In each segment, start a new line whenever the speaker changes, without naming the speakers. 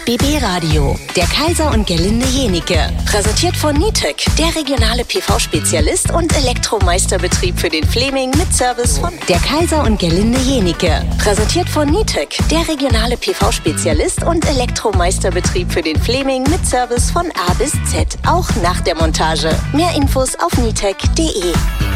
BB Radio, der Kaiser und Gerlinde Jenicke. Präsentiert von Nitec, der regionale PV-Spezialist und Elektromeisterbetrieb für den Fleming mit Service von der Kaiser und Gerlinde Jenicke. Präsentiert von Nitec, der regionale PV-Spezialist und Elektromeisterbetrieb für den Fleming mit Service von A bis Z, auch nach der Montage. Mehr Infos auf nitec.de.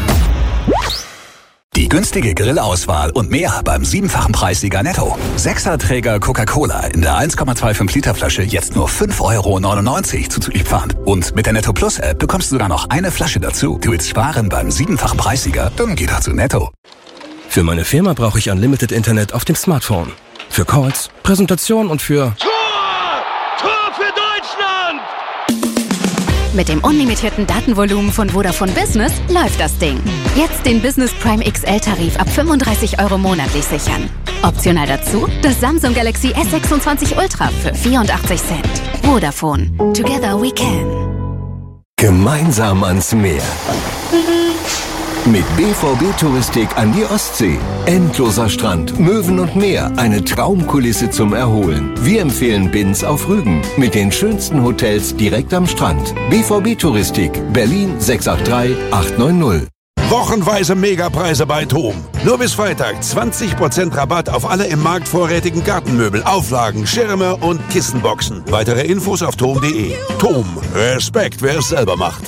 Die günstige Grillauswahl und mehr beim 7-fachen Preissieger Netto. 6er-Träger Coca-Cola in der 1,25 Liter Flasche jetzt nur 5,99 € zuzüglich Pfand. Und mit der Netto Plus App bekommst du sogar noch eine Flasche dazu. Du willst sparen beim 7-fachen Preissieger? Dann geh doch zu Netto.
Für meine Firma brauche ich Unlimited Internet auf dem Smartphone. Für Calls, Präsentation und für...
Tor für Deutschland!
Mit dem unlimitierten Datenvolumen von Vodafone Business läuft das Ding. Jetzt den Business Prime XL-Tarif ab 35 € monatlich sichern. Optional dazu das Samsung Galaxy S26 Ultra für 84 Cent. Vodafone. Together we can.
Gemeinsam ans Meer. Mit BVB Touristik an die Ostsee. Endloser Strand, Möwen und Meer. Eine Traumkulisse zum Erholen. Wir empfehlen Binz auf Rügen. Mit den schönsten Hotels direkt am Strand. BVB Touristik. Berlin 683 890.
Wochenweise Megapreise bei TOM. Nur bis Freitag 20% Rabatt auf alle im Markt vorrätigen Gartenmöbel, Auflagen, Schirme und Kissenboxen. Weitere Infos auf tom.de. TOM. Respekt, wer es selber macht.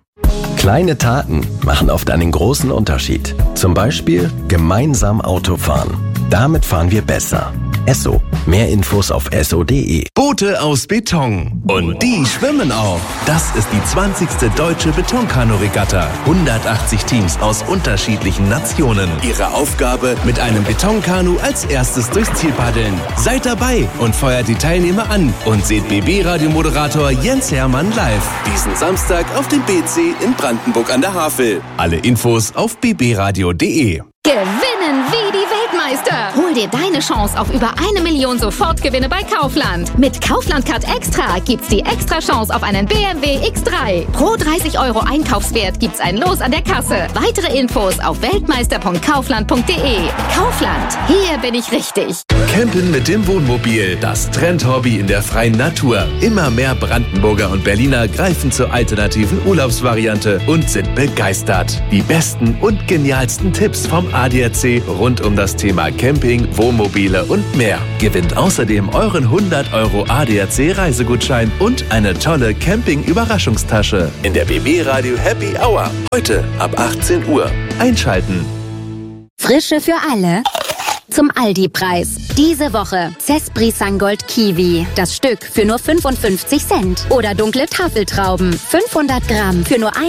Kleine Taten machen oft einen großen Unterschied. Zum Beispiel gemeinsam Auto fahren. Damit fahren wir besser. Esso. Mehr Infos auf esso.de.
Boote aus Beton. Und die schwimmen auch. Das ist die 20. Deutsche Betonkanu-Regatta. 180 Teams aus unterschiedlichen Nationen. Ihre Aufgabe, mit einem Betonkanu als erstes durchs Ziel paddeln. Seid dabei und feuert die Teilnehmer an. Und seht BB-Radio-Moderator Jens Hermann live. Diesen Samstag auf dem BC in Brandenburg an der Havel. Alle Infos auf bbradio.de.
Gewinnen wie die Weltmeister. Hol dir deine Chance auf über 1 Million Sofortgewinne bei Kaufland. Mit Kaufland Card Extra gibt's die extra Chance auf einen BMW X3. Pro 30 € Einkaufswert gibt's ein Los an der Kasse. Weitere Infos auf weltmeister.kaufland.de. Kaufland, hier bin ich richtig.
Campen mit dem Wohnmobil, das Trendhobby in der freien Natur. Immer mehr Brandenburger und Berliner greifen zur alternativen Urlaubsvariante und sind begeistert. Die besten und genialsten Tipps vom ADAC rund um das Thema Camping, Wohnmobile und mehr. Gewinnt außerdem euren 100 € ADAC Reisegutschein und eine tolle Camping-Überraschungstasche in der BB Radio Happy Hour. Heute ab 18 Uhr. Einschalten.
Frische für alle. Zum Aldi-Preis. Diese Woche Cespri Sangold Kiwi. Das Stück für nur 55 Cent. Oder dunkle Tafeltrauben. 500 Gramm für nur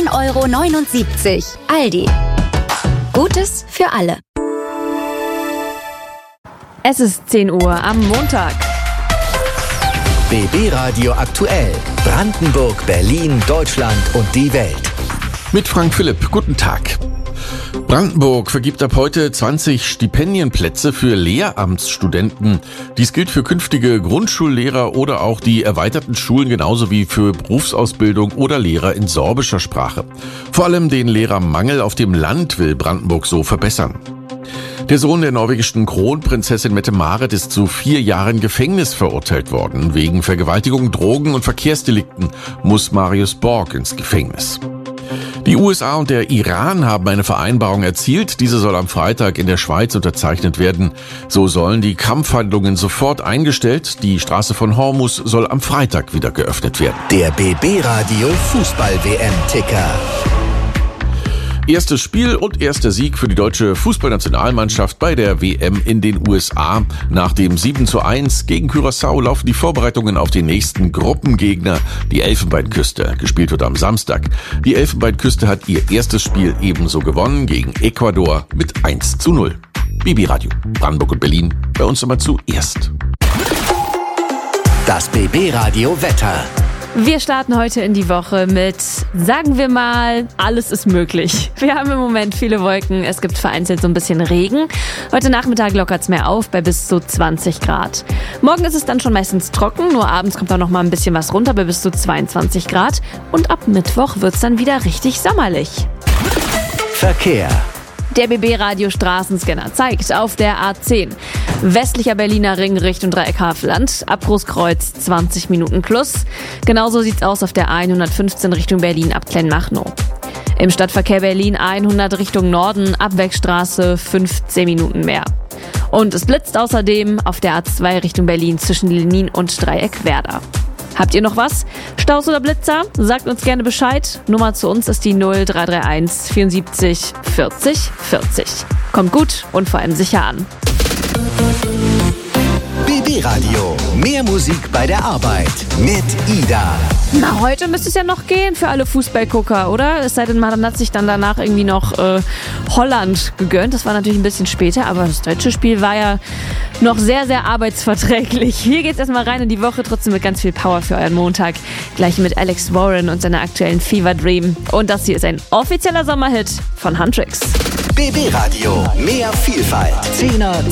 1,79 €. Aldi. Gutes für alle.
Es ist 10 Uhr am Montag.
BB Radio aktuell. Brandenburg, Berlin, Deutschland und die Welt.
Mit Frank Philipp. Guten Tag. Brandenburg vergibt ab heute 20 Stipendienplätze für Lehramtsstudenten. Dies gilt für künftige Grundschullehrer oder auch die erweiterten Schulen, genauso wie für Berufsausbildung oder Lehrer in sorbischer Sprache. Vor allem den Lehrermangel auf dem Land will Brandenburg so verbessern. Der Sohn der norwegischen Kronprinzessin Mette-Marit ist zu 4 Jahren Gefängnis verurteilt worden. Wegen Vergewaltigung, Drogen und Verkehrsdelikten muss Marius Borg ins Gefängnis. Die USA und der Iran haben eine Vereinbarung erzielt. Diese soll am Freitag in der Schweiz unterzeichnet werden. So sollen die Kampfhandlungen sofort eingestellt. Die Straße von Hormuz soll am Freitag wieder geöffnet werden.
Der BB Radio Fußball-WM-Ticker.
Erstes Spiel und erster Sieg für die deutsche Fußballnationalmannschaft bei der WM in den USA. Nach dem 7:1 gegen Curaçao laufen die Vorbereitungen auf den nächsten Gruppengegner, die Elfenbeinküste. Gespielt wird am Samstag. Die Elfenbeinküste hat ihr erstes Spiel ebenso gewonnen gegen Ecuador mit 1:0. BB Radio, Brandenburg und Berlin, bei uns immer zuerst.
Das BB Radio Wetter.
Wir starten heute in die Woche mit, sagen wir mal, alles ist möglich. Wir haben im Moment viele Wolken, es gibt vereinzelt so ein bisschen Regen. Heute Nachmittag lockert es mehr auf bei bis zu 20 Grad. Morgen ist es dann schon meistens trocken, nur abends kommt auch noch mal ein bisschen was runter bei bis zu 22 Grad. Und ab Mittwoch wird es dann wieder richtig sommerlich.
Verkehr.
Der BB Radio Straßenscanner zeigt auf der A10 Westlicher Berliner Ring Richtung Dreieck Havelland, ab Großkreuz 20 Minuten plus. Genauso sieht's aus auf der 115 Richtung Berlin ab Kleinmachnow. Im Stadtverkehr Berlin 100 Richtung Norden, ab Wegstraße 15 Minuten mehr. Und es blitzt außerdem auf der A2 Richtung Berlin zwischen Lenin und Dreieck Werder. Habt ihr noch was? Staus oder Blitzer? Sagt uns gerne Bescheid. Nummer zu uns ist die 0331 74 40 40. Kommt gut und vor allem sicher an.
BB Radio. Mehr Musik bei der Arbeit mit Ida.
Na, heute müsste es ja noch gehen für alle Fußballgucker, oder? Es sei denn, man hat sich dann danach irgendwie noch Holland gegönnt. Das war natürlich ein bisschen später, aber das deutsche Spiel war ja noch sehr, sehr arbeitsverträglich. Hier geht's erstmal rein in die Woche, trotzdem mit ganz viel Power für euren Montag. Gleich mit Alex Warren und seiner aktuellen Fever Dream. Und das hier ist ein offizieller Sommerhit von Huntrix.
BB Radio. Mehr Vielfalt. 10er